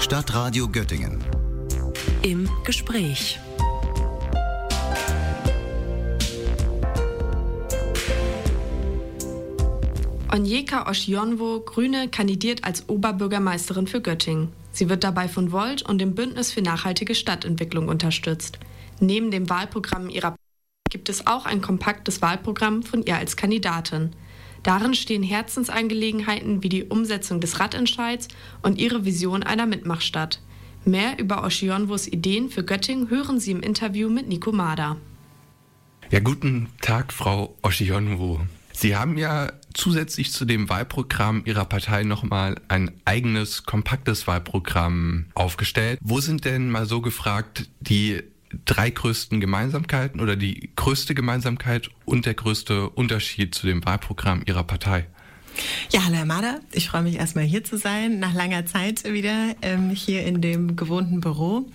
Stadtradio Göttingen. Im Gespräch. Onyeka Oshionwo, Grüne, kandidiert als Oberbürgermeisterin für Göttingen. Sie wird dabei von Volt und dem Bündnis für nachhaltige Stadtentwicklung unterstützt. Neben dem Wahlprogramm ihrer Partei gibt es auch ein kompaktes Wahlprogramm von ihr als Kandidatin. Darin stehen Herzensangelegenheiten wie die Umsetzung des Radentscheids und ihre Vision einer Mitmachstadt. Mehr über Oshionwos Ideen für Göttingen hören Sie im Interview mit Nico Mader. Ja, guten Tag, Frau Oshionwo. Sie haben ja zusätzlich zu dem Wahlprogramm Ihrer Partei nochmal ein eigenes, kompaktes Wahlprogramm aufgestellt. Wo sind denn, mal so gefragt, die 3 größten Gemeinsamkeiten oder die größte Gemeinsamkeit und der größte Unterschied zu dem Wahlprogramm Ihrer Partei? Ja, hallo Herr Mader, ich freue mich erstmal hier zu sein, nach langer Zeit wieder hier in dem gewohnten Büro.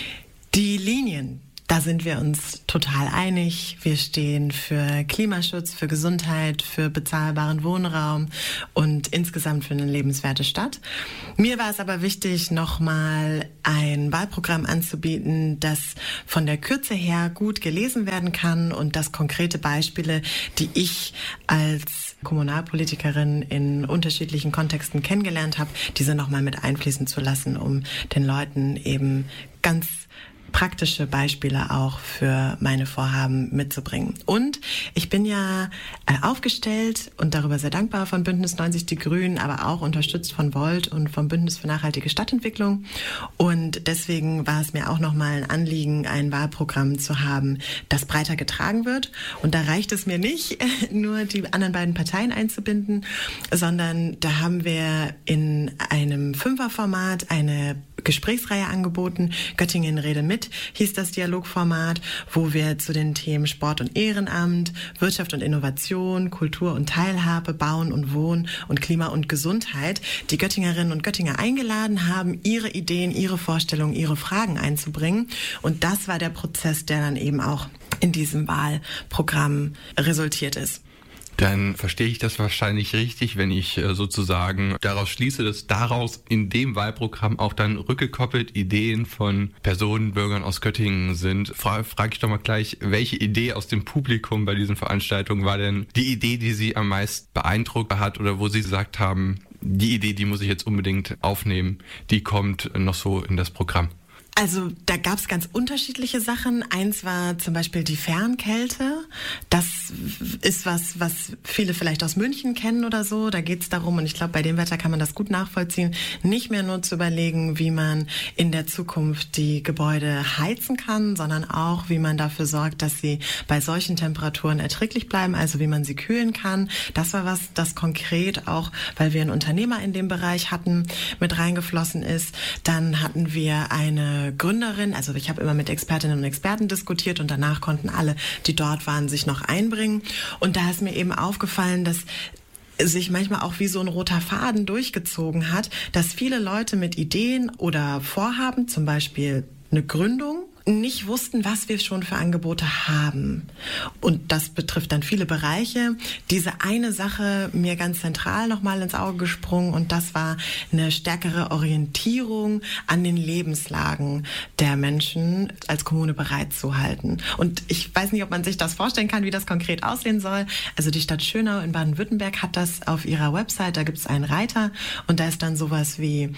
Die Linien, da sind wir uns total einig. Wir stehen für Klimaschutz, für Gesundheit, für bezahlbaren Wohnraum und insgesamt für eine lebenswerte Stadt. Mir war es aber wichtig, nochmal ein Wahlprogramm anzubieten, das von der Kürze her gut gelesen werden kann und das konkrete Beispiele, die ich als Kommunalpolitikerin in unterschiedlichen Kontexten kennengelernt habe, diese nochmal mit einfließen zu lassen, um den Leuten eben ganz praktische Beispiele auch für meine Vorhaben mitzubringen. Und ich bin ja aufgestellt und darüber sehr dankbar von Bündnis 90 Die Grünen, aber auch unterstützt von Volt und vom Bündnis für nachhaltige Stadtentwicklung. Und deswegen war es mir auch nochmal ein Anliegen, ein Wahlprogramm zu haben, das breiter getragen wird. Und da reicht es mir nicht, nur die anderen beiden Parteien einzubinden, sondern da haben wir in einem 5er-Format eine Gesprächsreihe angeboten. Göttingen Rede mit hieß das Dialogformat, wo wir zu den Themen Sport und Ehrenamt, Wirtschaft und Innovation, Kultur und Teilhabe, Bauen und Wohnen und Klima und Gesundheit die Göttingerinnen und Göttinger eingeladen haben, ihre Ideen, ihre Vorstellungen, ihre Fragen einzubringen. Und das war der Prozess, der dann eben auch in diesem Wahlprogramm resultiert ist. Dann verstehe ich das wahrscheinlich richtig, wenn ich sozusagen daraus schließe, dass daraus in dem Wahlprogramm auch dann rückgekoppelt Ideen von Personen, Bürgern aus Göttingen sind. Frage ich doch mal gleich, welche Idee aus dem Publikum bei diesen Veranstaltungen war denn die Idee, die Sie am meisten beeindruckt hat oder wo Sie gesagt haben, die Idee, die muss ich jetzt unbedingt aufnehmen, die kommt noch so in das Programm? Also da gab es ganz unterschiedliche Sachen. Eins war zum Beispiel die Fernkälte. Das ist was viele vielleicht aus München kennen oder so. Da geht es darum, und ich glaube, bei dem Wetter kann man das gut nachvollziehen, nicht mehr nur zu überlegen, wie man in der Zukunft die Gebäude heizen kann, sondern auch, wie man dafür sorgt, dass sie bei solchen Temperaturen erträglich bleiben, also wie man sie kühlen kann. Das war was, das konkret auch, weil wir einen Unternehmer in dem Bereich hatten, mit reingeflossen ist. Dann hatten wir eine Gründerin, also ich habe immer mit Expertinnen und Experten diskutiert und danach konnten alle, die dort waren, sich noch einbringen. Und da ist mir eben aufgefallen, dass sich manchmal auch wie so ein roter Faden durchgezogen hat, dass viele Leute mit Ideen oder Vorhaben, zum Beispiel eine Gründung, nicht wussten, was wir schon für Angebote haben. Und das betrifft dann viele Bereiche. Diese eine Sache mir ganz zentral nochmal ins Auge gesprungen und das war eine stärkere Orientierung an den Lebenslagen der Menschen als Kommune bereitzuhalten. Und ich weiß nicht, ob man sich das vorstellen kann, wie das konkret aussehen soll. Also die Stadt Schönau in Baden-Württemberg hat das auf ihrer Website, da gibt es einen Reiter und da ist dann sowas wie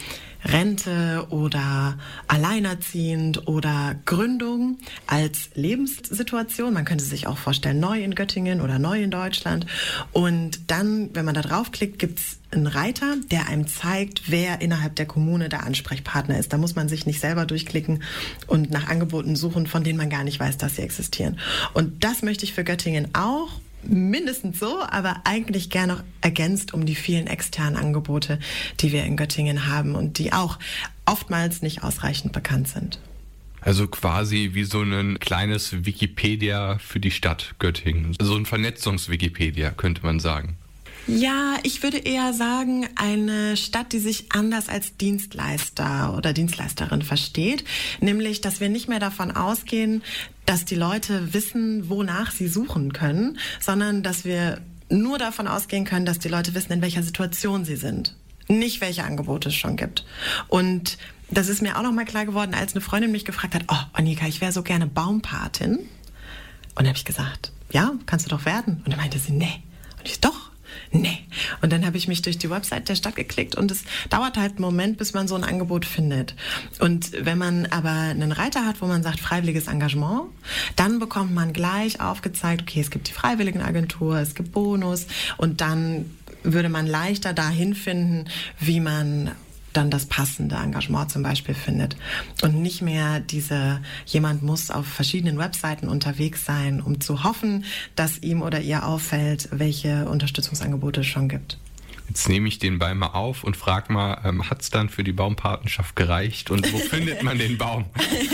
Rente oder alleinerziehend oder Gründung als Lebenssituation. Man könnte sich auch vorstellen, neu in Göttingen oder neu in Deutschland. Und dann, wenn man da draufklickt, gibt's einen Reiter, der einem zeigt, wer innerhalb der Kommune der Ansprechpartner ist. Da muss man sich nicht selber durchklicken und nach Angeboten suchen, von denen man gar nicht weiß, dass sie existieren. Und das möchte ich für Göttingen auch. Mindestens so, aber eigentlich gerne noch ergänzt um die vielen externen Angebote, die wir in Göttingen haben und die auch oftmals nicht ausreichend bekannt sind. Also quasi wie so ein kleines Wikipedia für die Stadt Göttingen. So ein Vernetzungs-Wikipedia, könnte man sagen. Ja, ich würde eher sagen, eine Stadt, die sich anders als Dienstleister oder Dienstleisterin versteht. Nämlich, dass wir nicht mehr davon ausgehen, dass die Leute wissen, wonach sie suchen können, sondern dass wir nur davon ausgehen können, dass die Leute wissen, in welcher Situation sie sind. nicht welche Angebote es schon gibt. Und das ist mir auch nochmal klar geworden, als eine Freundin mich gefragt hat, Annika, ich wäre so gerne Baumpatin. Und dann habe ich gesagt, ja, kannst du doch werden. Und dann meinte sie, nee. Und ich, doch. Nee. Und dann habe ich mich durch die Website der Stadt geklickt und es dauert halt einen Moment, bis man so ein Angebot findet. Und wenn man aber einen Reiter hat, wo man sagt, freiwilliges Engagement, dann bekommt man gleich aufgezeigt, okay, es gibt die Freiwilligenagentur, es gibt Bonus und dann würde man leichter dahin finden, wie man dann das passende Engagement zum Beispiel findet. Und nicht mehr jemand muss auf verschiedenen Webseiten unterwegs sein, um zu hoffen, dass ihm oder ihr auffällt, welche Unterstützungsangebote es schon gibt. Jetzt nehme ich den Ball mal auf und frage mal, hat es dann für die Baumpatenschaft gereicht und wo findet man den Baum?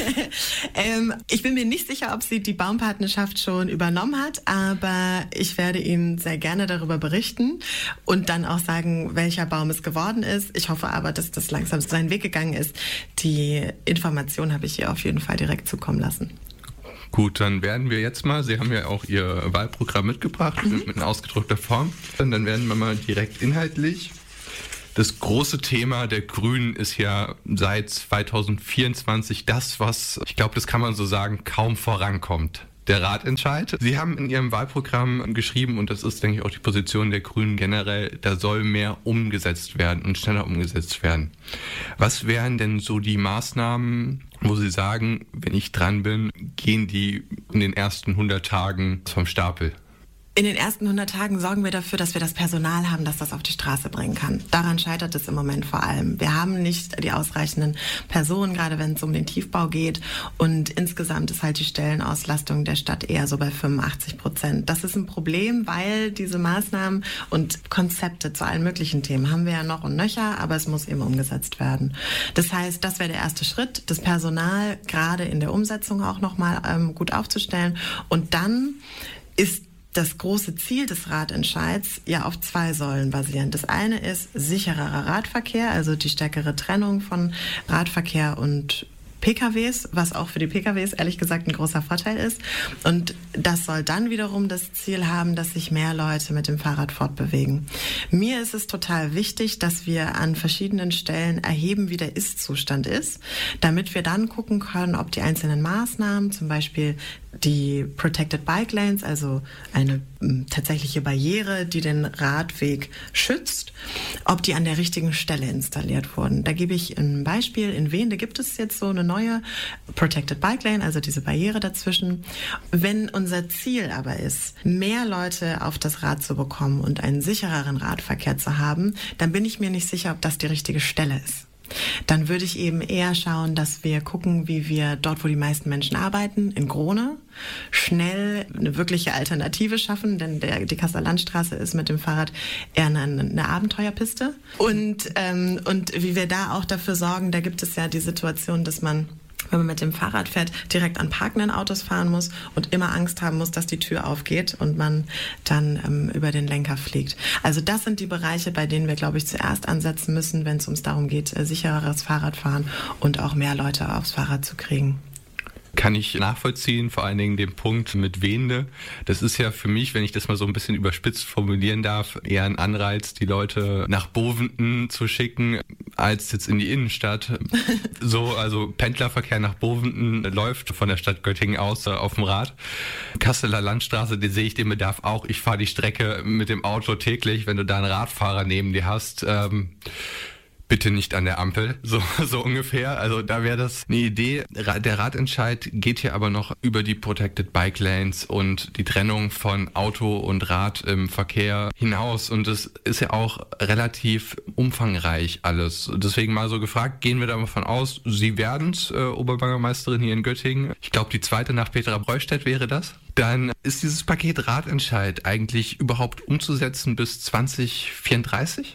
Ich bin mir nicht sicher, ob sie die Baumpatenschaft schon übernommen hat, aber ich werde Ihnen sehr gerne darüber berichten und dann auch sagen, welcher Baum es geworden ist. Ich hoffe aber, dass das langsam seinen Weg gegangen ist. Die Information habe ich ihr auf jeden Fall direkt zukommen lassen. Gut, dann werden wir jetzt mal, Sie haben ja auch Ihr Wahlprogramm mitgebracht, mit ausgedruckter Form. Und dann werden wir mal direkt inhaltlich. Das große Thema der Grünen ist ja seit 2024 das, was, ich glaube, das kann man so sagen, kaum vorankommt. Der Ratentscheid. Sie haben in Ihrem Wahlprogramm geschrieben, und das ist, denke ich, auch die Position der Grünen generell, da soll mehr umgesetzt werden und schneller umgesetzt werden. Was wären denn so die Maßnahmen, wo Sie sagen, wenn ich dran bin, gehen die in den ersten 100 Tagen vom Stapel? In den ersten 100 Tagen sorgen wir dafür, dass wir das Personal haben, das das auf die Straße bringen kann. Daran scheitert es im Moment vor allem. Wir haben nicht die ausreichenden Personen, gerade wenn es um den Tiefbau geht. Und insgesamt ist halt die Stellenauslastung der Stadt eher so bei 85%. Das ist ein Problem, weil diese Maßnahmen und Konzepte zu allen möglichen Themen haben wir ja noch und nöcher, aber es muss eben umgesetzt werden. Das heißt, das wäre der erste Schritt, das Personal gerade in der Umsetzung auch nochmal gut aufzustellen. Und dann ist das große Ziel des Ratentscheids ja auf 2 Säulen basierend. Das eine ist sichererer Radverkehr, also die stärkere Trennung von Radverkehr und PKWs, was auch für die PKWs ehrlich gesagt ein großer Vorteil ist. Und das soll dann wiederum das Ziel haben, dass sich mehr Leute mit dem Fahrrad fortbewegen. Mir ist es total wichtig, dass wir an verschiedenen Stellen erheben, wie der Ist-Zustand ist, damit wir dann gucken können, ob die einzelnen Maßnahmen, zum Beispiel die Protected Bike Lanes, also eine tatsächliche Barriere, die den Radweg schützt, ob die an der richtigen Stelle installiert wurden. Da gebe ich ein Beispiel. In Wende gibt es jetzt so eine neue Protected Bike Lane, also diese Barriere dazwischen. Wenn unser Ziel aber ist, mehr Leute auf das Rad zu bekommen und einen sichereren Radverkehr zu haben, dann bin ich mir nicht sicher, ob das die richtige Stelle ist. Dann würde ich eben eher schauen, dass wir gucken, wie wir dort, wo die meisten Menschen arbeiten, in Grone, schnell eine wirkliche Alternative schaffen, denn die Kasseler Landstraße ist mit dem Fahrrad eher eine Abenteuerpiste. Und wie wir da auch dafür sorgen, da gibt es ja die Situation, dass man, wenn man mit dem Fahrrad fährt, direkt an parkenden Autos fahren muss und immer Angst haben muss, dass die Tür aufgeht und man dann über den Lenker fliegt. Also das sind die Bereiche, bei denen wir, glaube ich, zuerst ansetzen müssen, wenn es darum geht, sichereres Fahrradfahren und auch mehr Leute aufs Fahrrad zu kriegen. Kann ich nachvollziehen, vor allen Dingen den Punkt mit Wende. Das ist ja für mich, wenn ich das mal so ein bisschen überspitzt formulieren darf, eher ein Anreiz, die Leute nach Bovenden zu schicken, als jetzt in die Innenstadt. Also Pendlerverkehr nach Bovenden läuft von der Stadt Göttingen aus auf dem Rad. Kasseler Landstraße, sehe ich den Bedarf auch. Ich fahre die Strecke mit dem Auto täglich. Wenn du da einen Radfahrer neben dir hast, bitte nicht an der Ampel, so ungefähr. Also da wäre das eine Idee. Der Ratentscheid geht hier aber noch über die Protected Bike Lanes und die Trennung von Auto und Rad im Verkehr hinaus. Und das ist ja auch relativ umfangreich alles. Deswegen mal so gefragt, gehen wir da mal von aus, Sie werden's, Oberbürgermeisterin hier in Göttingen. Ich glaube, die zweite nach Petra Breustedt wäre das. Dann ist dieses Paket Ratentscheid eigentlich überhaupt umzusetzen bis 2034?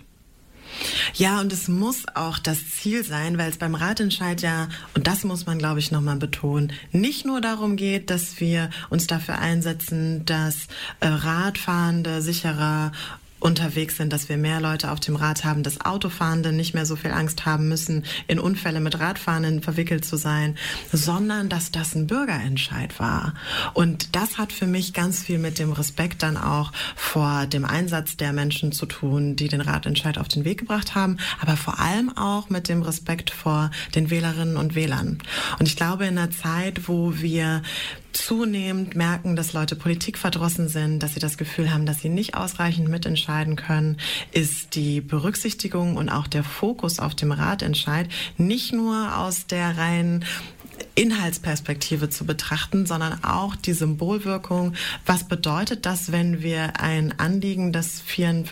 Ja, und es muss auch das Ziel sein, weil es beim Ratentscheid ja, und das muss man, glaube ich, nochmal betonen, nicht nur darum geht, dass wir uns dafür einsetzen, dass Radfahrende sicherer unterwegs sind, dass wir mehr Leute auf dem Rad haben, dass Autofahrende nicht mehr so viel Angst haben müssen, in Unfälle mit Radfahrenden verwickelt zu sein, sondern dass das ein Bürgerentscheid war. Und das hat für mich ganz viel mit dem Respekt dann auch vor dem Einsatz der Menschen zu tun, die den Radentscheid auf den Weg gebracht haben, aber vor allem auch mit dem Respekt vor den Wählerinnen und Wählern. Und ich glaube, in einer Zeit, wo wir zunehmend merken, dass Leute politikverdrossen sind, dass sie das Gefühl haben, dass sie nicht ausreichend mitentscheiden können, ist die Berücksichtigung und auch der Fokus auf dem Ratentscheid nicht nur aus der reinen Inhaltsperspektive zu betrachten, sondern auch die Symbolwirkung. Was bedeutet das, wenn wir ein Anliegen, das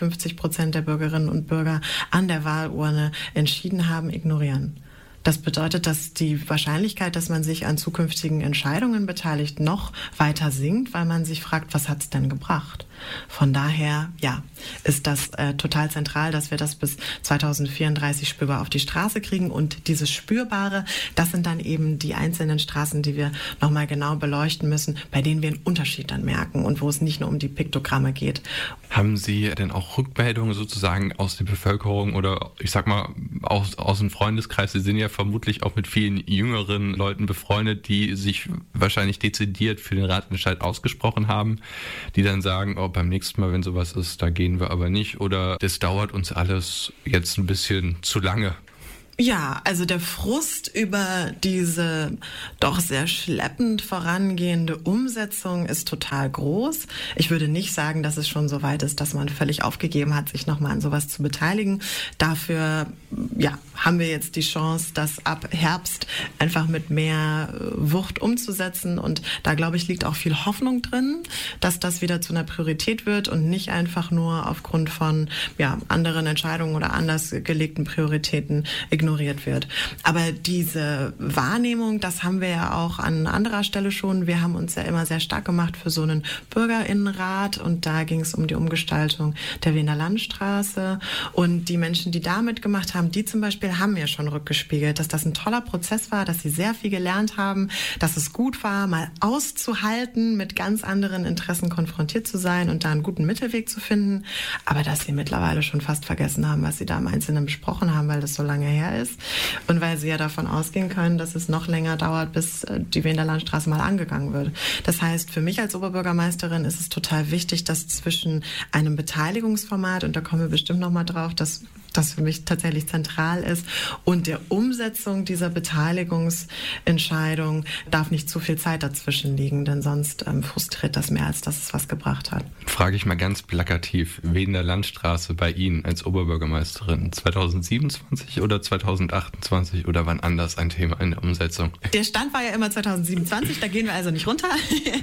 54% der Bürgerinnen und Bürger an der Wahlurne entschieden haben, ignorieren? Das bedeutet, dass die Wahrscheinlichkeit, dass man sich an zukünftigen Entscheidungen beteiligt, noch weiter sinkt, weil man sich fragt, was hat's denn gebracht? Von daher, ja, ist das total zentral, dass wir das bis 2034 spürbar auf die Straße kriegen. Und dieses Spürbare, das sind dann eben die einzelnen Straßen, die wir nochmal genau beleuchten müssen, bei denen wir einen Unterschied dann merken und wo es nicht nur um die Piktogramme geht. Haben Sie denn auch Rückmeldungen sozusagen aus der Bevölkerung oder ich sag mal aus dem Freundeskreis? Sie sind ja vermutlich auch mit vielen jüngeren Leuten befreundet, die sich wahrscheinlich dezidiert für den Ratentscheid ausgesprochen haben, die dann sagen, oh, beim nächsten Mal, wenn sowas ist, da gehen wir aber nicht oder das dauert uns alles jetzt ein bisschen zu lange. Ja, also der Frust über diese doch sehr schleppend vorangehende Umsetzung ist total groß. Ich würde nicht sagen, dass es schon so weit ist, dass man völlig aufgegeben hat, sich nochmal an sowas zu beteiligen. Dafür haben wir jetzt die Chance, das ab Herbst einfach mit mehr Wucht umzusetzen. Und da, glaube ich, liegt auch viel Hoffnung drin, dass das wieder zu einer Priorität wird und nicht einfach nur aufgrund von anderen Entscheidungen oder anders gelegten Prioritäten ignoriert wird. Aber diese Wahrnehmung, das haben wir ja auch an anderer Stelle schon. Wir haben uns ja immer sehr stark gemacht für so einen BürgerInnenrat und da ging es um die Umgestaltung der Wiener Landstraße und die Menschen, die da mitgemacht haben, die zum Beispiel haben mir schon rückgespiegelt, dass das ein toller Prozess war, dass sie sehr viel gelernt haben, dass es gut war, mal auszuhalten, mit ganz anderen Interessen konfrontiert zu sein und da einen guten Mittelweg zu finden, aber dass sie mittlerweile schon fast vergessen haben, was sie da im Einzelnen besprochen haben, weil das so lange her ist und weil sie ja davon ausgehen können, dass es noch länger dauert, bis die Wiener Landstraße mal angegangen wird. Das heißt, für mich als Oberbürgermeisterin ist es total wichtig, dass zwischen einem Beteiligungsformat, und da kommen wir bestimmt noch mal drauf, dass das für mich tatsächlich zentral ist, und der Umsetzung dieser Beteiligungsentscheidung darf nicht zu viel Zeit dazwischen liegen, denn sonst frustriert das mehr, als dass es was gebracht hat. Frage ich mal ganz plakativ, Wiener Landstraße bei Ihnen als Oberbürgermeisterin 2027 oder 2028 oder wann anders ein Thema in der Umsetzung? Der Stand war ja immer 2027, da gehen wir also nicht runter,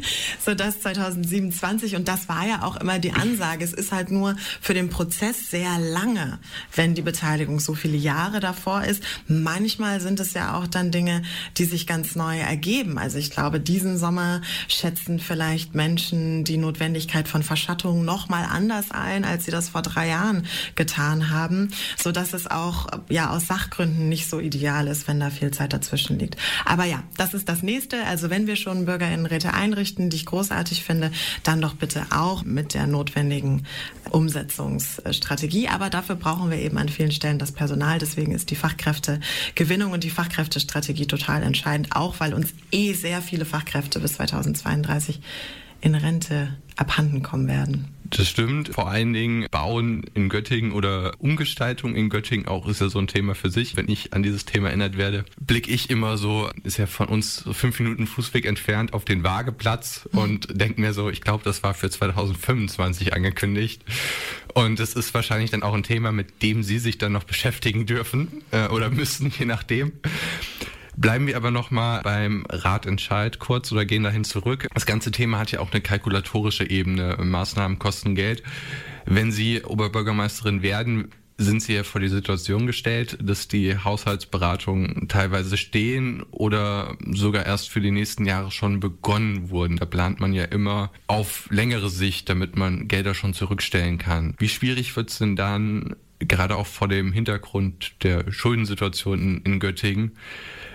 sodass 2027, und das war ja auch immer die Ansage, es ist halt nur für den Prozess sehr lange, wenn die Beteiligung so viele Jahre davor ist. Manchmal sind es ja auch dann Dinge, die sich ganz neu ergeben. Also ich glaube, diesen Sommer schätzen vielleicht Menschen die Notwendigkeit von Verschattung noch mal anders ein, als sie das vor 3 Jahren getan haben, sodass es auch aus Sachgründen nicht so ideal ist, wenn da viel Zeit dazwischen liegt. Aber ja, das ist das Nächste. Also wenn wir schon BürgerInnenräte einrichten, die ich großartig finde, dann doch bitte auch mit der notwendigen Umsetzungsstrategie. Aber dafür brauchen wir eben an vielen Stellen das Personal. Deswegen ist die Fachkräftegewinnung und die Fachkräftestrategie total entscheidend, auch weil uns sehr viele Fachkräfte bis 2032 in Rente abhanden kommen werden. Das stimmt. Vor allen Dingen Bauen in Göttingen oder Umgestaltung in Göttingen auch ist ja so ein Thema für sich. Wenn ich an dieses Thema erinnert werde, blicke ich immer so, ist ja von uns 5 Minuten Fußweg entfernt, auf den Waageplatz und denke mir so, ich glaube, das war für 2025 angekündigt. Und es ist wahrscheinlich dann auch ein Thema, mit dem Sie sich dann noch beschäftigen dürfen oder müssen, je nachdem. Bleiben wir aber nochmal beim Ratentscheid kurz oder gehen dahin zurück. Das ganze Thema hat ja auch eine kalkulatorische Ebene. Maßnahmen kosten Geld. Wenn Sie Oberbürgermeisterin werden, sind Sie ja vor die Situation gestellt, dass die Haushaltsberatungen teilweise stehen oder sogar erst für die nächsten Jahre schon begonnen wurden. Da plant man ja immer auf längere Sicht, damit man Gelder schon zurückstellen kann. Wie schwierig wird es denn dann, gerade auch vor dem Hintergrund der Schuldensituation in Göttingen,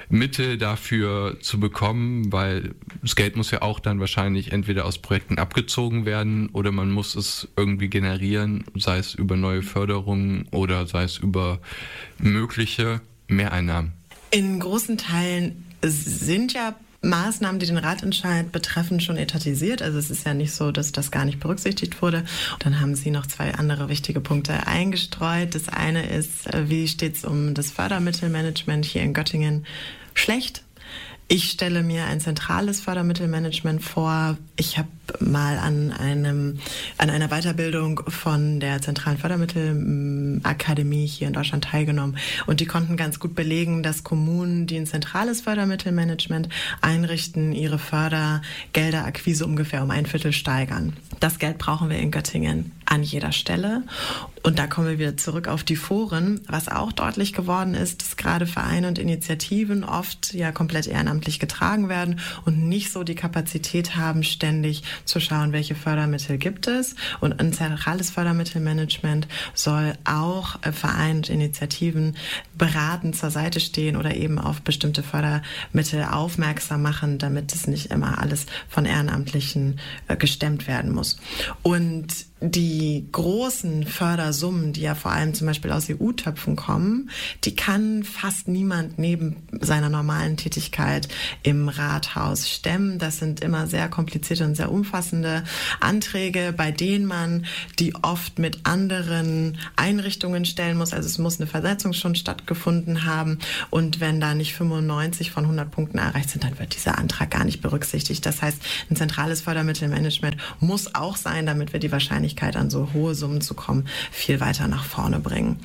Mittel dafür zu bekommen, weil das Geld muss ja auch dann wahrscheinlich entweder aus Projekten abgezogen werden oder man muss es irgendwie generieren, sei es über neue Förderungen oder sei es über mögliche Mehreinnahmen. In großen Teilen sind ja Maßnahmen, die den Ratentscheid betreffen, schon etatisiert. Also es ist ja nicht so, dass das gar nicht berücksichtigt wurde. Und dann haben Sie noch 2 andere wichtige Punkte eingestreut. Das eine ist, wie steht es um das Fördermittelmanagement hier in Göttingen? Schlecht. Ich stelle mir ein zentrales Fördermittelmanagement vor. Ich habe mal an einer Weiterbildung von der Zentralen Fördermittelakademie hier in Deutschland teilgenommen. Und die konnten ganz gut belegen, dass Kommunen, die ein zentrales Fördermittelmanagement einrichten, ihre Fördergelderakquise ungefähr um 1/4 steigern. Das Geld brauchen wir in Göttingen an jeder Stelle. Und da kommen wir wieder zurück auf die Foren. Was auch deutlich geworden ist, dass gerade Vereine und Initiativen oft ja komplett ehrenamtlich getragen werden und nicht so die Kapazität haben, ständig zu schauen, welche Fördermittel gibt es. Und ein zentrales Fördermittelmanagement soll auch Vereinen und Initiativen beratend zur Seite stehen oder eben auf bestimmte Fördermittel aufmerksam machen, damit es nicht immer alles von Ehrenamtlichen gestemmt werden muss. Und die großen Fördersummen, die ja vor allem zum Beispiel aus EU-Töpfen kommen, die kann fast niemand neben seiner normalen Tätigkeit im Rathaus stemmen. Das sind immer sehr komplizierte und sehr umfassende Anträge, bei denen man die oft mit anderen Einrichtungen stellen muss. Also es muss eine Versetzung schon stattgefunden haben. Und wenn da nicht 95 von 100 Punkten erreicht sind, dann wird dieser Antrag gar nicht berücksichtigt. Das heißt, ein zentrales Fördermittelmanagement muss auch sein, damit wir die Wahrscheinlichkeit, an so hohe Summen zu kommen, viel weiter nach vorne bringen.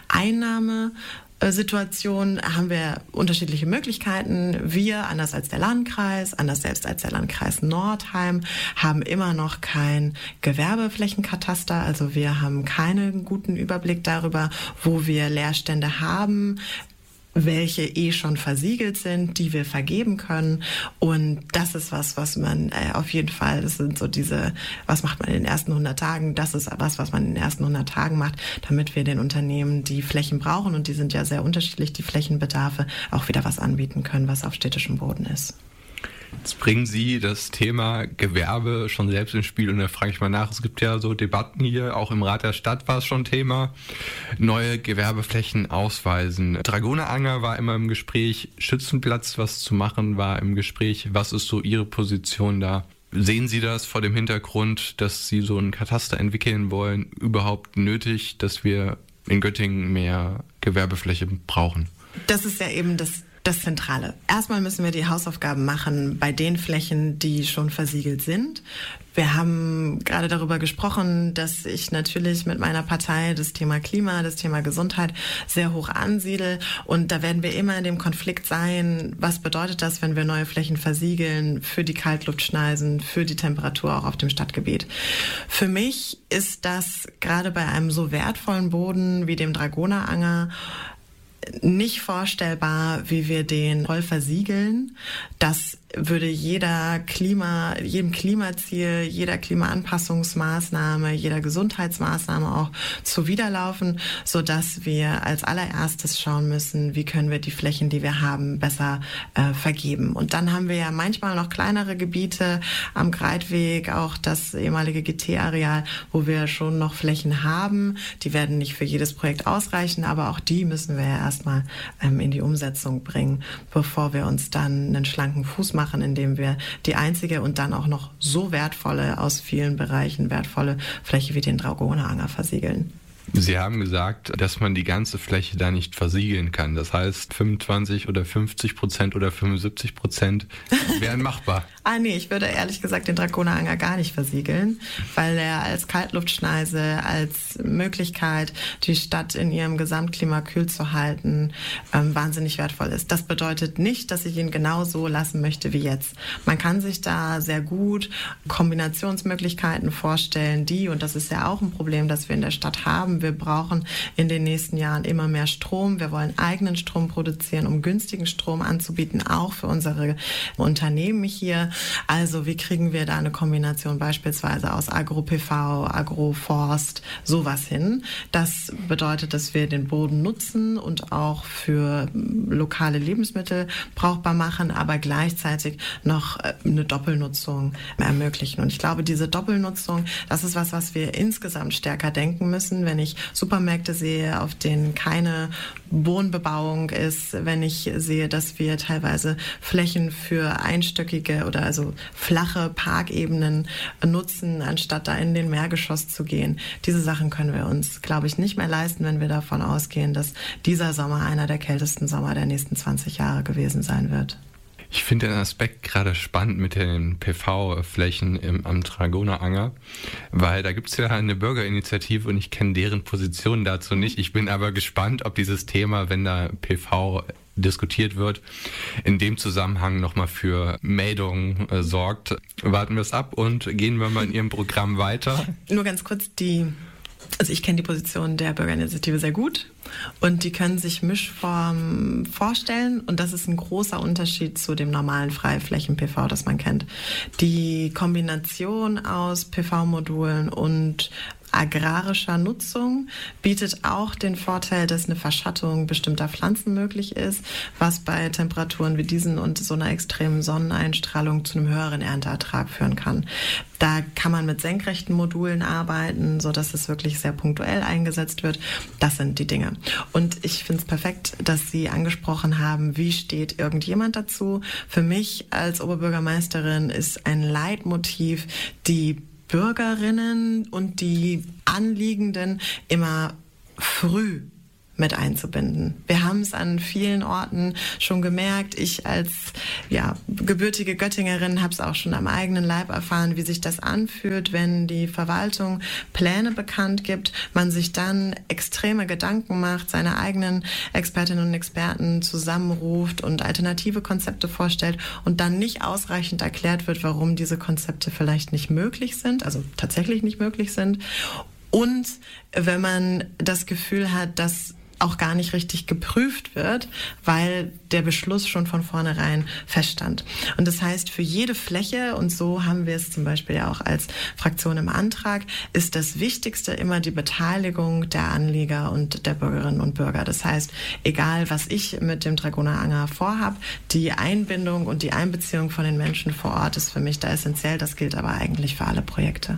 Einnahmesituation haben wir unterschiedliche Möglichkeiten. Wir, anders als der Landkreis, anders selbst als der Landkreis Nordheim, haben immer noch kein Gewerbeflächenkataster. Also wir haben keinen guten Überblick darüber, wo wir Leerstände haben, welche schon versiegelt sind, die wir vergeben können. Und das ist was man auf jeden Fall, das sind so was macht man in den ersten 100 Tagen, das ist was man in den ersten 100 Tagen macht, damit wir den Unternehmen, die Flächen brauchen, und die sind ja sehr unterschiedlich, die Flächenbedarfe, auch wieder was anbieten können, was auf städtischem Boden ist. Jetzt bringen Sie das Thema Gewerbe schon selbst ins Spiel und da frage ich mal nach, es gibt ja so Debatten hier, auch im Rat der Stadt war es schon Thema, neue Gewerbeflächen ausweisen. Dragoneranger war immer im Gespräch, Schützenplatz was zu machen war im Gespräch. Was ist so Ihre Position da? Sehen Sie das vor dem Hintergrund, dass Sie so einen Kataster entwickeln wollen, überhaupt nötig, dass wir in Göttingen mehr Gewerbefläche brauchen? Das ist ja eben das Zentrale. Erstmal müssen wir die Hausaufgaben machen bei den Flächen, die schon versiegelt sind. Wir haben gerade darüber gesprochen, dass ich natürlich mit meiner Partei das Thema Klima, das Thema Gesundheit sehr hoch ansiedle. Und da werden wir immer in dem Konflikt sein, was bedeutet das, wenn wir neue Flächen versiegeln für die Kaltluftschneisen, für die Temperatur auch auf dem Stadtgebiet. Für mich ist das gerade bei einem so wertvollen Boden wie dem Dragoneranger nicht vorstellbar, wie wir den voll versiegeln. Das würde jedem Klimaziel, jeder Klimaanpassungsmaßnahme, jeder Gesundheitsmaßnahme auch zuwiderlaufen, sodass wir als allererstes schauen müssen, wie können wir die Flächen, die wir haben, besser vergeben. Und dann haben wir ja manchmal noch kleinere Gebiete am Greitweg, auch das ehemalige GT-Areal, wo wir schon noch Flächen haben. Die werden nicht für jedes Projekt ausreichen, aber auch die müssen wir ja erstmal in die Umsetzung bringen, bevor wir uns dann einen schlanken Fuß machen, indem wir die einzige und dann auch noch so wertvolle, aus vielen Bereichen wertvolle Fläche wie den Dragoneranger versiegeln. Sie haben gesagt, dass man die ganze Fläche da nicht versiegeln kann. Das heißt, 25 oder 50% oder 75% wären machbar. Nee, ich würde ehrlich gesagt den Dragoneranger gar nicht versiegeln, weil er als Kaltluftschneise, als Möglichkeit, die Stadt in ihrem Gesamtklima kühl zu halten, wahnsinnig wertvoll ist. Das bedeutet nicht, dass ich ihn genau so lassen möchte wie jetzt. Man kann sich da sehr gut Kombinationsmöglichkeiten vorstellen, und das ist ja auch ein Problem, das wir in der Stadt haben, wir brauchen in den nächsten Jahren immer mehr Strom. Wir wollen eigenen Strom produzieren, um günstigen Strom anzubieten, auch für unsere Unternehmen hier. Also wie kriegen wir da eine Kombination beispielsweise aus Agro-PV, Agroforst, sowas hin? Das bedeutet, dass wir den Boden nutzen und auch für lokale Lebensmittel brauchbar machen, aber gleichzeitig noch eine Doppelnutzung ermöglichen. Und ich glaube, diese Doppelnutzung, das ist was wir insgesamt stärker denken müssen. Wenn ich Supermärkte sehe, auf denen keine Wohnbebauung ist, wenn ich sehe, dass wir teilweise Flächen für einstöckige oder also flache Parkebenen nutzen, anstatt da in den Mehrgeschoss zu gehen. Diese Sachen können wir uns, glaube ich, nicht mehr leisten, wenn wir davon ausgehen, dass dieser Sommer einer der kältesten Sommer der nächsten 20 Jahre gewesen sein wird. Ich finde den Aspekt gerade spannend mit den PV-Flächen am Dragoneranger, weil da gibt es ja eine Bürgerinitiative und ich kenne deren Position dazu nicht. Ich bin aber gespannt, ob dieses Thema, wenn da PV diskutiert wird, in dem Zusammenhang nochmal für Meldungen sorgt. Warten wir es ab und gehen wir mal in Ihrem Programm weiter. Nur ganz kurz, also ich kenne die Position der Bürgerinitiative sehr gut und die können sich Mischformen vorstellen und das ist ein großer Unterschied zu dem normalen Freiflächen-PV, das man kennt. Die Kombination aus PV-Modulen und agrarischer Nutzung bietet auch den Vorteil, dass eine Verschattung bestimmter Pflanzen möglich ist, was bei Temperaturen wie diesen und so einer extremen Sonneneinstrahlung zu einem höheren Ernteertrag führen kann. Da kann man mit senkrechten Modulen arbeiten, sodass es wirklich sehr punktuell eingesetzt wird. Das sind die Dinge. Und ich finde es perfekt, dass Sie angesprochen haben, wie steht irgendjemand dazu. Für mich als Oberbürgermeisterin ist ein Leitmotiv die Bürgerinnen und die Anliegenden immer früh mit einzubinden. Wir haben es an vielen Orten schon gemerkt. Ich als gebürtige Göttingerin habe es auch schon am eigenen Leib erfahren, wie sich das anfühlt, wenn die Verwaltung Pläne bekannt gibt, man sich dann extreme Gedanken macht, seine eigenen Expertinnen und Experten zusammenruft und alternative Konzepte vorstellt und dann nicht ausreichend erklärt wird, warum diese Konzepte vielleicht nicht möglich sind, also tatsächlich nicht möglich sind. Und wenn man das Gefühl hat, dass auch gar nicht richtig geprüft wird, weil der Beschluss schon von vornherein feststand. Und das heißt, für jede Fläche, und so haben wir es zum Beispiel ja auch als Fraktion im Antrag, ist das Wichtigste immer die Beteiligung der Anlieger und der Bürgerinnen und Bürger. Das heißt, egal was ich mit dem Dragoneranger vorhab, die Einbindung und die Einbeziehung von den Menschen vor Ort ist für mich da essentiell. Das gilt aber eigentlich für alle Projekte.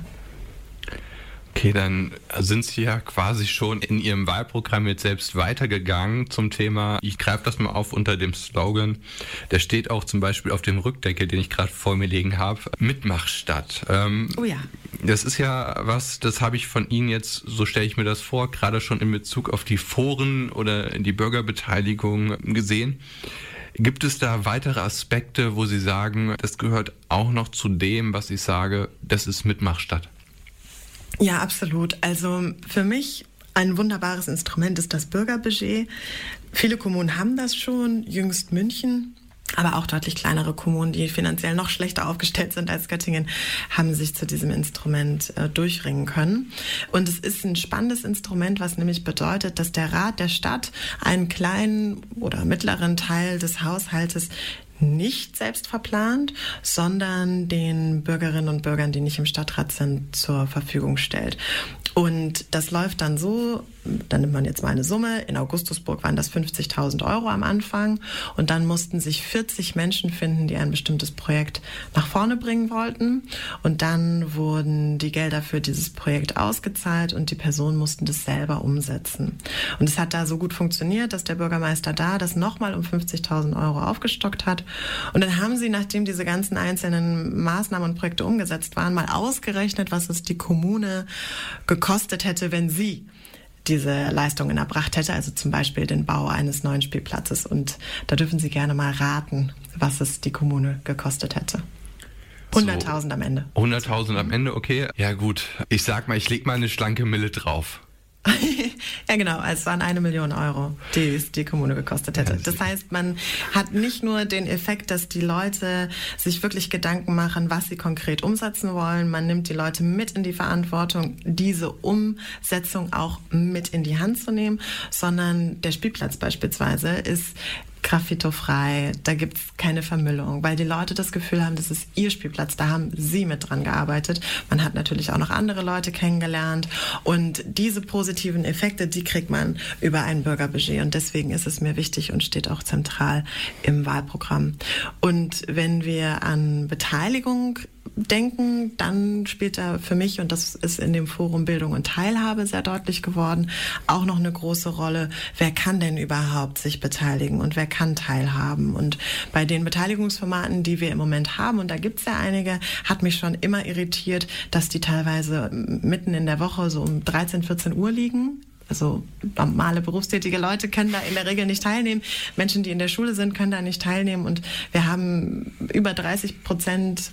Okay, dann sind Sie ja quasi schon in Ihrem Wahlprogramm jetzt selbst weitergegangen zum Thema, ich greife das mal auf unter dem Slogan, der steht auch zum Beispiel auf dem Rückdeckel, den ich gerade vor mir liegen habe, Mitmachstadt. Oh ja. Das ist ja was, das habe ich von Ihnen jetzt, so stelle ich mir das vor, gerade schon in Bezug auf die Foren oder die Bürgerbeteiligung gesehen. Gibt es da weitere Aspekte, wo Sie sagen, das gehört auch noch zu dem, was ich sage, das ist Mitmachstadt? Ja, absolut. Also für mich ein wunderbares Instrument ist das Bürgerbudget. Viele Kommunen haben das schon, jüngst München, aber auch deutlich kleinere Kommunen, die finanziell noch schlechter aufgestellt sind als Göttingen, haben sich zu diesem Instrument durchringen können. Und es ist ein spannendes Instrument, was nämlich bedeutet, dass der Rat der Stadt einen kleinen oder mittleren Teil des Haushaltes nicht selbst verplant, sondern den Bürgerinnen und Bürgern, die nicht im Stadtrat sind, zur Verfügung stellt. Und das läuft dann so, dann nimmt man jetzt mal eine Summe, in Augustusburg waren das 50.000 Euro am Anfang und dann mussten sich 40 Menschen finden, die ein bestimmtes Projekt nach vorne bringen wollten und dann wurden die Gelder für dieses Projekt ausgezahlt und die Personen mussten das selber umsetzen. Und es hat da so gut funktioniert, dass der Bürgermeister da das nochmal um 50.000 Euro aufgestockt hat und dann haben sie, nachdem diese ganzen einzelnen Maßnahmen und Projekte umgesetzt waren, mal ausgerechnet, was es die Kommune gekostet hätte, wenn sie diese Leistungen erbracht hätte, also zum Beispiel den Bau eines neuen Spielplatzes. Und da dürfen Sie gerne mal raten, was es die Kommune gekostet hätte. 100.000 am Ende. 100.000 am Ende, okay. Ja gut, ich sag mal, ich leg mal eine schlanke Mille drauf. Ja, genau. Es waren 1 Million Euro, die es die Kommune gekostet hätte. Das heißt, man hat nicht nur den Effekt, dass die Leute sich wirklich Gedanken machen, was sie konkret umsetzen wollen. Man nimmt die Leute mit in die Verantwortung, diese Umsetzung auch mit in die Hand zu nehmen, sondern der Spielplatz beispielsweise ist graffitofrei, da gibt's keine Vermüllung, weil die Leute das Gefühl haben, das ist ihr Spielplatz, da haben sie mit dran gearbeitet. Man hat natürlich auch noch andere Leute kennengelernt und diese positiven Effekte, die kriegt man über ein Bürgerbudget und deswegen ist es mir wichtig und steht auch zentral im Wahlprogramm. Und wenn wir an Beteiligung denken, dann spielt da für mich, und das ist in dem Forum Bildung und Teilhabe sehr deutlich geworden, auch noch eine große Rolle, wer kann denn überhaupt sich beteiligen und wer kann teilhaben. Und bei den Beteiligungsformaten, die wir im Moment haben, und da gibt's ja einige, hat mich schon immer irritiert, dass die teilweise mitten in der Woche so um 13, 14 Uhr liegen. Also normale berufstätige Leute können da in der Regel nicht teilnehmen. Menschen, die in der Schule sind, können da nicht teilnehmen. Und wir haben über 30%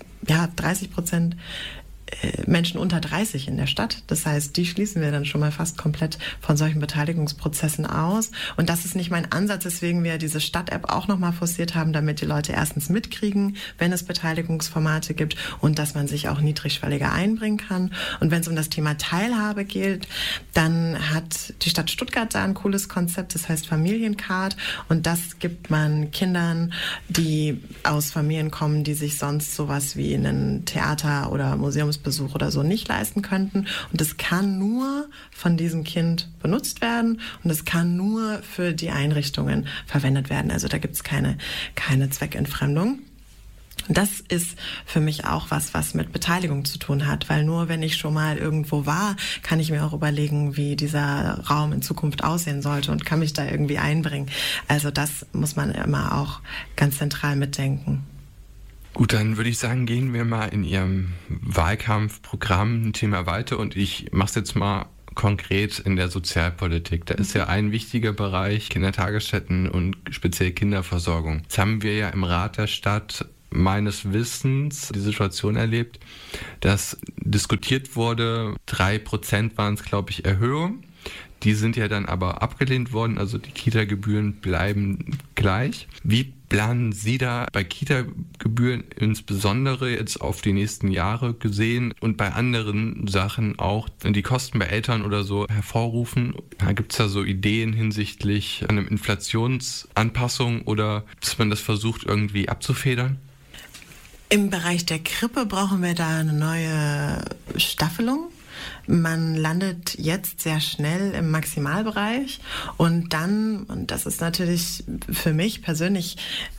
Menschen unter 30 in der Stadt. Das heißt, die schließen wir dann schon mal fast komplett von solchen Beteiligungsprozessen aus. Und das ist nicht mein Ansatz, weswegen wir diese Stadt-App auch nochmal forciert haben, damit die Leute erstens mitkriegen, wenn es Beteiligungsformate gibt und dass man sich auch niedrigschwelliger einbringen kann. Und wenn es um das Thema Teilhabe geht, dann hat die Stadt Stuttgart da ein cooles Konzept, das heißt Familiencard. Und das gibt man Kindern, die aus Familien kommen, die sich sonst sowas wie einen Theater- oder Museumsbesuch oder so nicht leisten könnten. Und es kann nur von diesem Kind benutzt werden und es kann nur für die Einrichtungen verwendet werden. Also da gibt es keine Zweckentfremdung. Das ist für mich auch was mit Beteiligung zu tun hat, weil nur wenn ich schon mal irgendwo war, kann ich mir auch überlegen, wie dieser Raum in Zukunft aussehen sollte und kann mich da irgendwie einbringen. Also das muss man immer auch ganz zentral mitdenken. Gut, dann würde ich sagen, gehen wir mal in Ihrem Wahlkampfprogramm ein Thema weiter und ich mache es jetzt mal konkret in der Sozialpolitik. Da ist ja ein wichtiger Bereich Kindertagesstätten und speziell Kinderversorgung. Jetzt haben wir ja im Rat der Stadt meines Wissens die Situation erlebt, dass diskutiert wurde, 3% waren es, glaube ich, Erhöhung. Die sind ja dann aber abgelehnt worden, also die Kita-Gebühren bleiben gleich. Wie planen Sie da bei Kita-Gebühren insbesondere jetzt auf die nächsten Jahre gesehen und bei anderen Sachen auch die Kosten bei Eltern oder so hervorrufen? Gibt es da so Ideen hinsichtlich einer Inflationsanpassung oder dass man das versucht irgendwie abzufedern? Im Bereich der Krippe brauchen wir da eine neue Staffelung. Man landet jetzt sehr schnell im Maximalbereich und dann, und das ist natürlich für mich persönlich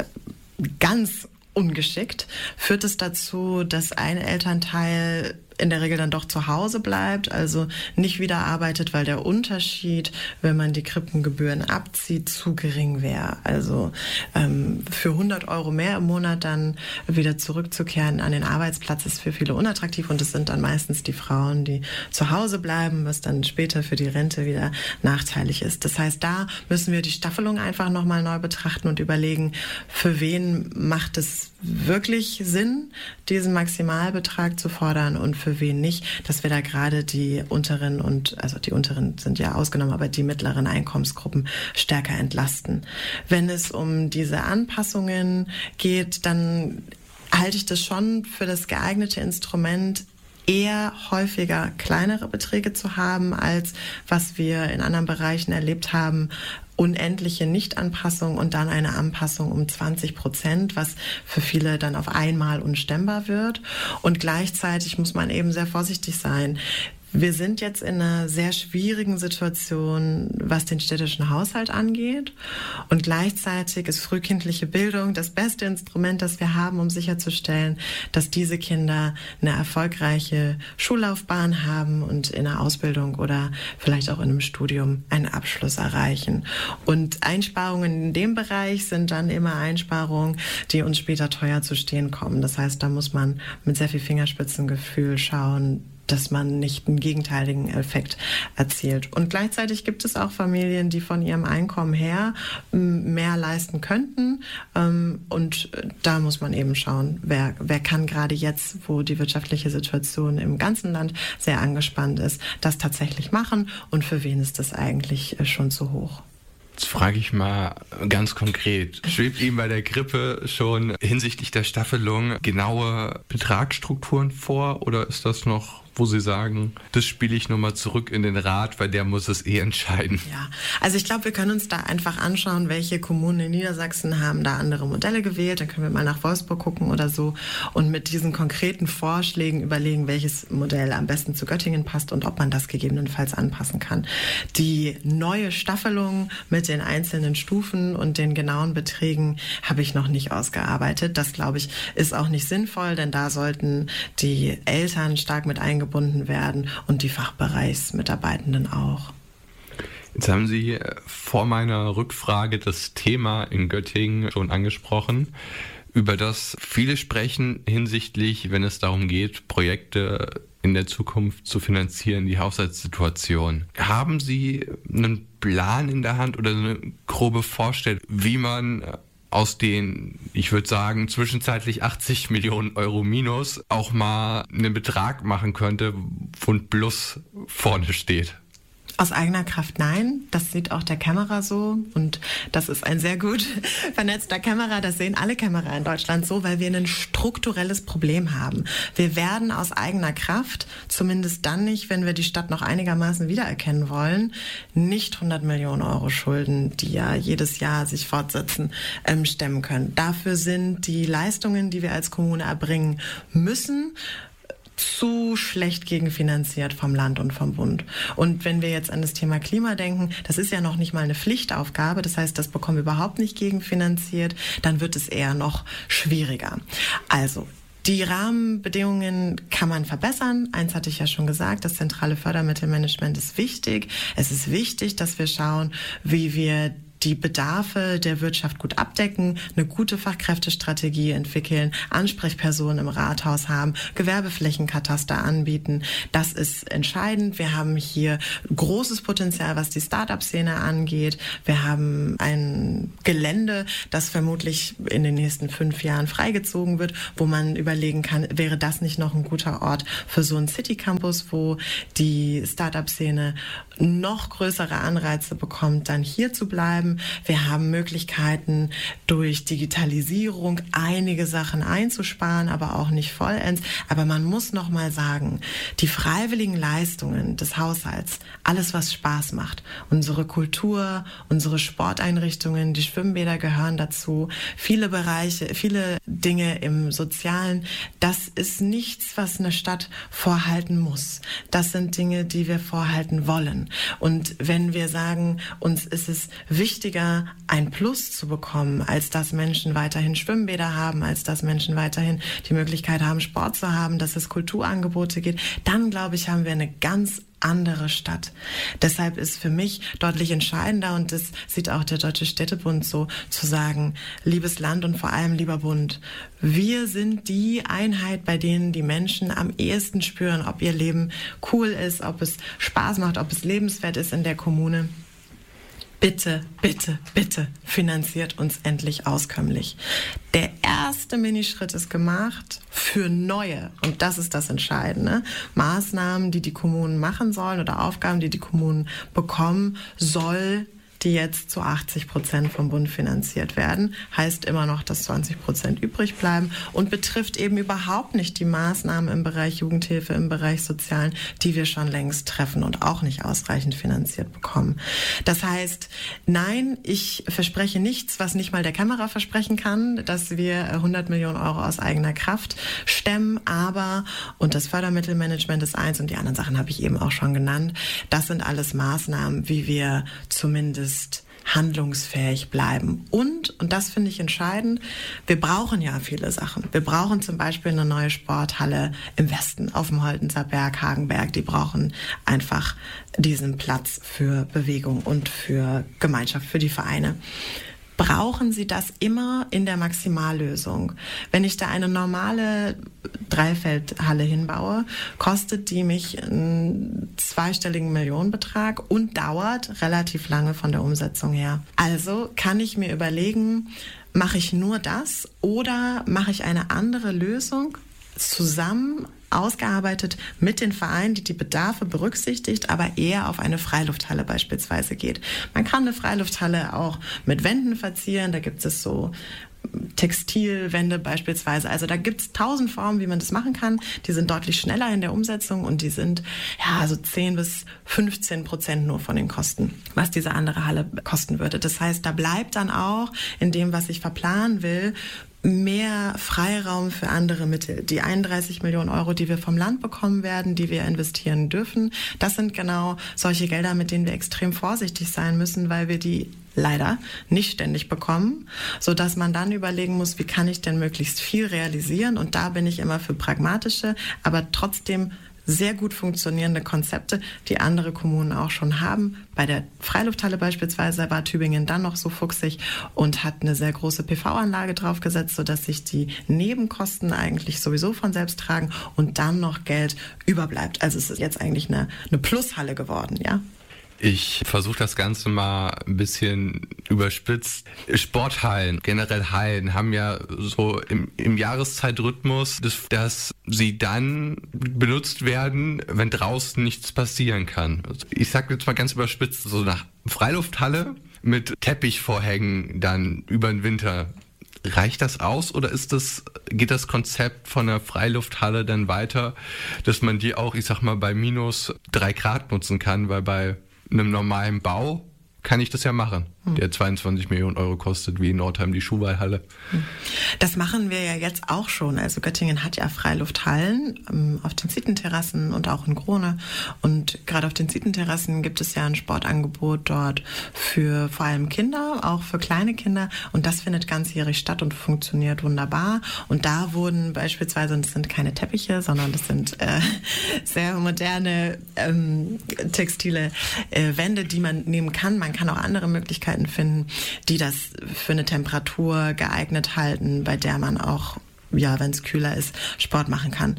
ganz ungeschickt, führt es dazu, dass ein Elternteil in der Regel dann doch zu Hause bleibt, also nicht wieder arbeitet, weil der Unterschied, wenn man die Krippengebühren abzieht, zu gering wäre. Also für 100 Euro mehr im Monat dann wieder zurückzukehren an den Arbeitsplatz ist für viele unattraktiv und es sind dann meistens die Frauen, die zu Hause bleiben, was dann später für die Rente wieder nachteilig ist. Das heißt, da müssen wir die Staffelung einfach nochmal neu betrachten und überlegen, für wen macht es wirklich Sinn, diesen Maximalbetrag zu fordern und für wen nicht, dass wir da gerade die unteren also die unteren sind ja ausgenommen, aber die mittleren Einkommensgruppen stärker entlasten. Wenn es um diese Anpassungen geht, dann halte ich das schon für das geeignete Instrument, eher häufiger kleinere Beträge zu haben, als was wir in anderen Bereichen erlebt haben, unendliche Nichtanpassung und dann eine Anpassung um 20%, was für viele dann auf einmal unstemmbar wird. Und gleichzeitig muss man eben sehr vorsichtig sein. Wir sind jetzt in einer sehr schwierigen Situation, was den städtischen Haushalt angeht. Und gleichzeitig ist frühkindliche Bildung das beste Instrument, das wir haben, um sicherzustellen, dass diese Kinder eine erfolgreiche Schullaufbahn haben und in einer Ausbildung oder vielleicht auch in einem Studium einen Abschluss erreichen. Und Einsparungen in dem Bereich sind dann immer Einsparungen, die uns später teuer zu stehen kommen. Das heißt, da muss man mit sehr viel Fingerspitzengefühl schauen, dass man nicht einen gegenteiligen Effekt erzielt. Und gleichzeitig gibt es auch Familien, die von ihrem Einkommen her mehr leisten könnten. Und da muss man eben schauen, wer kann gerade jetzt, wo die wirtschaftliche Situation im ganzen Land sehr angespannt ist, das tatsächlich machen und für wen ist das eigentlich schon zu hoch? Jetzt frage ich mal ganz konkret, schwebt Ihnen bei der Grippe schon hinsichtlich der Staffelung genaue Betragsstrukturen vor oder ist das noch, wo Sie sagen, das spiele ich nochmal zurück in den Rat, weil der muss es entscheiden? Ja, also ich glaube, wir können uns da einfach anschauen, welche Kommunen in Niedersachsen haben da andere Modelle gewählt. Dann können wir mal nach Wolfsburg gucken oder so und mit diesen konkreten Vorschlägen überlegen, welches Modell am besten zu Göttingen passt und ob man das gegebenenfalls anpassen kann. Die neue Staffelung mit den einzelnen Stufen und den genauen Beträgen habe ich noch nicht ausgearbeitet. Das, glaube ich, ist auch nicht sinnvoll, denn da sollten die Eltern stark mit eingebunden werden und die Fachbereichsmitarbeitenden auch. Jetzt haben Sie vor meiner Rückfrage das Thema in Göttingen schon angesprochen, über das viele sprechen hinsichtlich, wenn es darum geht, Projekte in der Zukunft zu finanzieren, die Haushaltssituation. Haben Sie einen Plan in der Hand oder eine grobe Vorstellung, wie man aus den, ich würde sagen, zwischenzeitlich 80 Millionen Euro minus auch mal einen Betrag machen könnte, wo ein Plus vorne steht? Aus eigener Kraft nein, das sieht auch der Kämmerer so und das ist ein sehr gut vernetzter Kämmerer, das sehen alle Kämmerer in Deutschland so, weil wir ein strukturelles Problem haben. Wir werden aus eigener Kraft, zumindest dann nicht, wenn wir die Stadt noch einigermaßen wiedererkennen wollen, nicht 100 Millionen Euro Schulden, die ja jedes Jahr sich fortsetzen, stemmen können. Dafür sind die Leistungen, die wir als Kommune erbringen müssen, zu schlecht gegenfinanziert vom Land und vom Bund. Und wenn wir jetzt an das Thema Klima denken, das ist ja noch nicht mal eine Pflichtaufgabe, das heißt, das bekommen wir überhaupt nicht gegenfinanziert, dann wird es eher noch schwieriger. Also, die Rahmenbedingungen kann man verbessern. Eins hatte ich ja schon gesagt, das zentrale Fördermittelmanagement ist wichtig. Es ist wichtig, dass wir schauen, wie wir die Bedarfe der Wirtschaft gut abdecken, eine gute Fachkräftestrategie entwickeln, Ansprechpersonen im Rathaus haben, Gewerbeflächenkataster anbieten. Das ist entscheidend. Wir haben hier großes Potenzial, was die Start-up-Szene angeht. Wir haben ein Gelände, das vermutlich in den nächsten 5 Jahren freigezogen wird, wo man überlegen kann, wäre das nicht noch ein guter Ort für so einen City-Campus, wo die Start-up-Szene noch größere Anreize bekommt, dann hier zu bleiben. Wir haben Möglichkeiten, durch Digitalisierung einige Sachen einzusparen, aber auch nicht vollends. Aber man muss noch mal sagen, die freiwilligen Leistungen des Haushalts, alles was Spaß macht, unsere Kultur, unsere Sporteinrichtungen, die Schwimmbäder gehören dazu, viele Bereiche, viele Dinge im Sozialen, das ist nichts, was eine Stadt vorhalten muss. Das sind Dinge, die wir vorhalten wollen. Und wenn wir sagen, uns ist es wichtiger, ein Plus zu bekommen, als dass Menschen weiterhin Schwimmbäder haben, als dass Menschen weiterhin die Möglichkeit haben, Sport zu haben, dass es Kulturangebote gibt, dann, glaube ich, haben wir eine ganz andere Stadt. Deshalb ist für mich deutlich entscheidender, und das sieht auch der Deutsche Städtebund so, zu sagen, liebes Land und vor allem lieber Bund, wir sind die Einheit, bei denen die Menschen am ehesten spüren, ob ihr Leben cool ist, ob es Spaß macht, ob es lebenswert ist in der Kommune. Bitte, bitte, bitte finanziert uns endlich auskömmlich. Der erste Minischritt ist gemacht für neue, und das ist das Entscheidende, Maßnahmen, die die Kommunen machen sollen oder Aufgaben, die die Kommunen bekommen, soll die jetzt zu 80% vom Bund finanziert werden. Heißt immer noch, dass 20% übrig bleiben und betrifft eben überhaupt nicht die Maßnahmen im Bereich Jugendhilfe, im Bereich Sozialen, die wir schon längst treffen und auch nicht ausreichend finanziert bekommen. Das heißt, nein, ich verspreche nichts, was nicht mal der Kämmerer versprechen kann, dass wir 100 Millionen Euro aus eigener Kraft stemmen, aber, und das Fördermittelmanagement ist eins und die anderen Sachen habe ich eben auch schon genannt, das sind alles Maßnahmen, wie wir zumindest handlungsfähig bleiben. Und das finde ich entscheidend, wir brauchen ja viele Sachen. Wir brauchen zum Beispiel eine neue Sporthalle im Westen, auf dem Holtenser Berg, Hagenberg. Die brauchen einfach diesen Platz für Bewegung und für Gemeinschaft, für die Vereine. brauchen Sie das immer in der Maximallösung. Wenn ich da eine normale Dreifeldhalle hinbaue, kostet die mich einen zweistelligen Millionenbetrag und dauert relativ lange von der Umsetzung her. Also kann ich mir überlegen, mache ich nur das oder mache ich eine andere Lösung zusammen ausgearbeitet mit den Vereinen, die Bedarfe berücksichtigt, aber eher auf eine Freilufthalle beispielsweise geht. Man kann eine Freilufthalle auch mit Wänden verzieren, da gibt es so Textilwände beispielsweise. Also da gibt es 1000 Formen, wie man das machen kann. Die sind deutlich schneller in der Umsetzung und die sind so 10-15% nur von den Kosten, was diese andere Halle kosten würde. Das heißt, da bleibt dann auch in dem, was ich verplanen will, mehr Freiraum für andere Mittel. Die 31 Millionen Euro, die wir vom Land bekommen werden, die wir investieren dürfen, das sind genau solche Gelder, mit denen wir extrem vorsichtig sein müssen, weil wir die leider nicht ständig bekommen, sodass man dann überlegen muss, wie kann ich denn möglichst viel realisieren? Und da bin ich immer für pragmatische, aber trotzdem sehr gut funktionierende Konzepte, die andere Kommunen auch schon haben. Bei der Freilufthalle beispielsweise war Tübingen dann noch so fuchsig und hat eine sehr große PV-Anlage draufgesetzt, sodass sich die Nebenkosten eigentlich sowieso von selbst tragen und dann noch Geld überbleibt. Also es ist jetzt eigentlich eine Plushalle geworden, ja. Ich versuche das Ganze mal ein bisschen überspitzt. Sporthallen, generell Hallen, haben ja so im Jahreszeitrhythmus, dass sie dann benutzt werden, wenn draußen nichts passieren kann. Ich sage jetzt mal ganz überspitzt, so eine Freilufthalle mit Teppichvorhängen dann über den Winter. Reicht das aus oder geht das Konzept von einer Freilufthalle dann weiter, dass man die auch, ich sag mal, bei minus 3 Grad nutzen kann, weil bei einem normalen Bau kann ich das ja machen, der 22 Millionen Euro kostet, wie in Nordheim die Schuhballhalle. Das machen wir ja jetzt auch schon. Also Göttingen hat ja Freilufthallen auf den Zietenterrassen und auch in Krone. Und gerade auf den Zietenterrassen gibt es ja ein Sportangebot dort für vor allem Kinder, auch für kleine Kinder. Und das findet ganzjährig statt und funktioniert wunderbar. Und da wurden beispielsweise, und das sind keine Teppiche, sondern das sind sehr moderne textile Wände, die man nehmen kann. Man kann auch andere Möglichkeiten finden, die das für eine Temperatur geeignet halten, bei der man auch, wenn es kühler ist, Sport machen kann.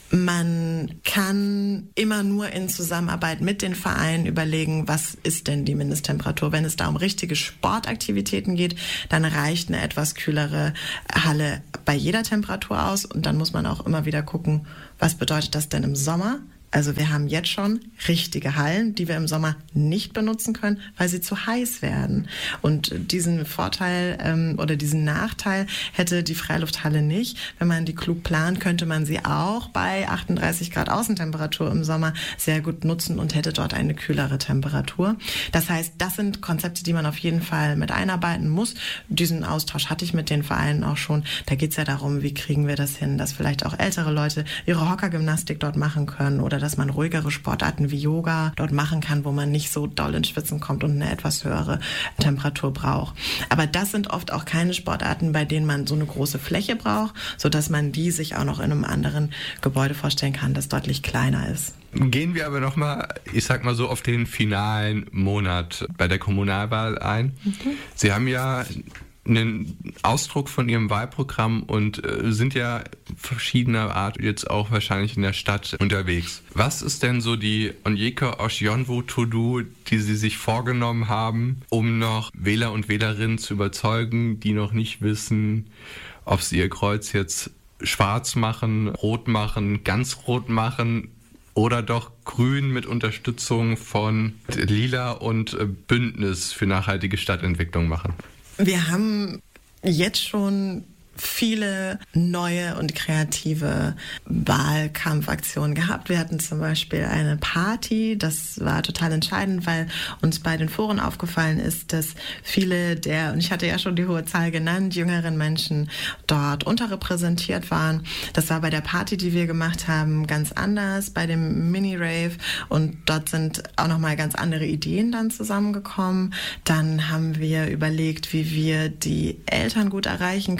Man kann immer nur in Zusammenarbeit mit den Vereinen überlegen, was ist denn die Mindesttemperatur. Wenn es da um richtige Sportaktivitäten geht, dann reicht eine etwas kühlere Halle bei jeder Temperatur aus. Und dann muss man auch immer wieder gucken, was bedeutet das denn im Sommer? Also wir haben jetzt schon richtige Hallen, die wir im Sommer nicht benutzen können, weil sie zu heiß werden. Und diesen Vorteil oder diesen Nachteil hätte die Freilufthalle nicht. Wenn man die klug plant, könnte man sie auch bei 38 Grad Außentemperatur im Sommer sehr gut nutzen und hätte dort eine kühlere Temperatur. Das heißt, das sind Konzepte, die man auf jeden Fall mit einarbeiten muss. Diesen Austausch hatte ich mit den Vereinen auch schon. Da geht es ja darum, wie kriegen wir das hin, dass vielleicht auch ältere Leute ihre Hockergymnastik dort machen können oder dass man ruhigere Sportarten wie Yoga dort machen kann, wo man nicht so doll ins Schwitzen kommt und eine etwas höhere Temperatur braucht. Aber das sind oft auch keine Sportarten, bei denen man so eine große Fläche braucht, sodass man die sich auch noch in einem anderen Gebäude vorstellen kann, das deutlich kleiner ist. Gehen wir aber nochmal, ich sag mal so, auf den finalen Monat bei der Kommunalwahl ein. Sie haben ja einen Ausdruck von Ihrem Wahlprogramm und sind ja verschiedener Art jetzt auch wahrscheinlich in der Stadt unterwegs. Was ist denn so die Onyeka Osionwo-To-Do, die Sie sich vorgenommen haben, um noch Wähler und Wählerinnen zu überzeugen, die noch nicht wissen, ob sie ihr Kreuz jetzt schwarz machen, rot machen, ganz rot machen oder doch grün mit Unterstützung von Lila und Bündnis für nachhaltige Stadtentwicklung machen? Wir haben jetzt schon viele neue und kreative Wahlkampfaktionen gehabt. Wir hatten zum Beispiel eine Party, das war total entscheidend, weil uns bei den Foren aufgefallen ist, dass viele und ich hatte ja schon die hohe Zahl genannt, jüngeren Menschen dort unterrepräsentiert waren. Das war bei der Party, die wir gemacht haben, ganz anders, bei dem Mini-Rave, und dort sind auch nochmal ganz andere Ideen dann zusammengekommen. Dann haben wir überlegt, wie wir die Eltern gut erreichen können,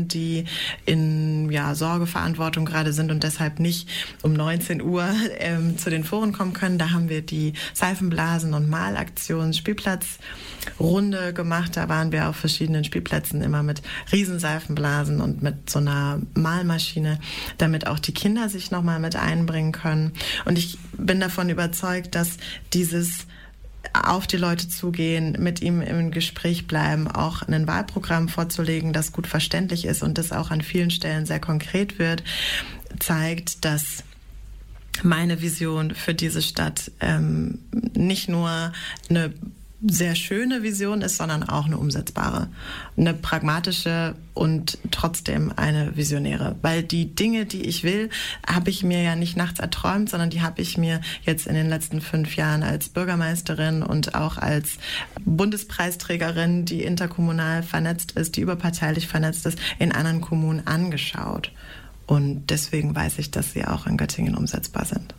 die in Sorgeverantwortung gerade sind und deshalb nicht um 19 Uhr zu den Foren kommen können. Da haben wir die Seifenblasen- und Malaktion Spielplatzrunde gemacht. Da waren wir auf verschiedenen Spielplätzen immer mit Riesenseifenblasen und mit so einer Malmaschine, damit auch die Kinder sich nochmal mit einbringen können. Und ich bin davon überzeugt, dass dieses auf die Leute zugehen, mit ihm im Gespräch bleiben, auch ein Wahlprogramm vorzulegen, das gut verständlich ist und das auch an vielen Stellen sehr konkret wird, zeigt, dass meine Vision für diese Stadt nicht nur eine sehr schöne Vision ist, sondern auch eine umsetzbare, eine pragmatische und trotzdem eine visionäre. Weil die Dinge, die ich will, habe ich mir ja nicht nachts erträumt, sondern die habe ich mir jetzt in den letzten 5 Jahren als Bürgermeisterin und auch als Bundespreisträgerin, die interkommunal vernetzt ist, die überparteilich vernetzt ist, in anderen Kommunen angeschaut. Und deswegen weiß ich, dass sie auch in Göttingen umsetzbar sind.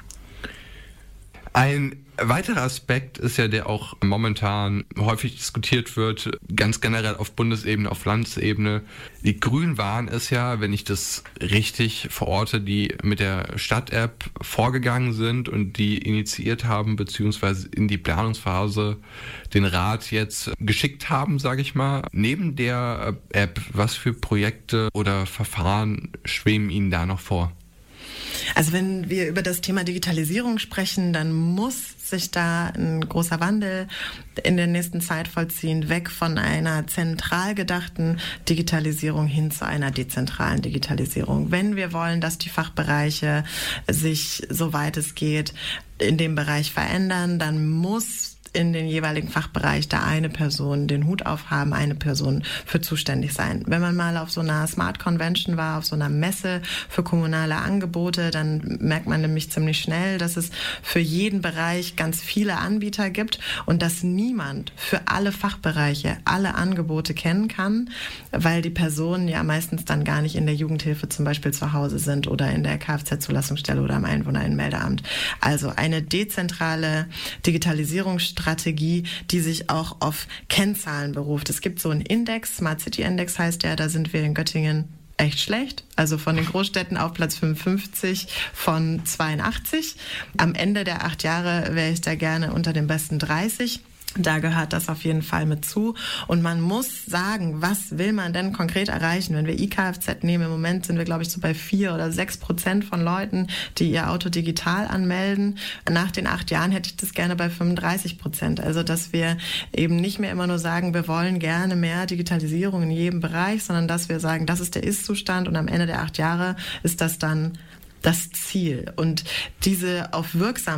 Ein weiterer Aspekt ist ja, der auch momentan häufig diskutiert wird, ganz generell auf Bundesebene, auf Landesebene. Die Grünen waren es ja, wenn ich das richtig verorte, die mit der Stadt-App vorgegangen sind und die initiiert haben, beziehungsweise in die Planungsphase den Rat jetzt geschickt haben, sage ich mal. Neben der App, was für Projekte oder Verfahren schweben Ihnen da noch vor? Also wenn wir über das Thema Digitalisierung sprechen, dann muss sich da ein großer Wandel in der nächsten Zeit vollziehen, weg von einer zentral gedachten Digitalisierung hin zu einer dezentralen Digitalisierung. Wenn wir wollen, dass die Fachbereiche sich, soweit es geht, in dem Bereich verändern, dann muss in den jeweiligen Fachbereich da eine Person den Hut aufhaben, eine Person für zuständig sein. Wenn man mal auf so einer Smart Convention war, auf so einer Messe für kommunale Angebote, dann merkt man nämlich ziemlich schnell, dass es für jeden Bereich ganz viele Anbieter gibt und dass niemand für alle Fachbereiche alle Angebote kennen kann, weil die Personen ja meistens dann gar nicht in der Jugendhilfe zum Beispiel zu Hause sind oder in der Kfz-Zulassungsstelle oder am Einwohnerinnenmeldeamt. Also eine dezentrale Digitalisierungsstrategie, die sich auch auf Kennzahlen beruft. Es gibt so einen Index, Smart City Index heißt der, da sind wir in Göttingen echt schlecht. Also von den Großstädten auf Platz 55 von 82. Am Ende der 8 Jahre wäre ich da gerne unter den besten 30. Da gehört das auf jeden Fall mit zu. Und man muss sagen, was will man denn konkret erreichen? Wenn wir iKFZ nehmen, im Moment sind wir, glaube ich, so bei 4 oder 6% von Leuten, die ihr Auto digital anmelden. Nach den 8 Jahren hätte ich das gerne bei 35%. Also, dass wir eben nicht mehr immer nur sagen, wir wollen gerne mehr Digitalisierung in jedem Bereich, sondern dass wir sagen, das ist der Ist-Zustand und am Ende der 8 Jahre ist das dann das Ziel. Und diese auf wirksam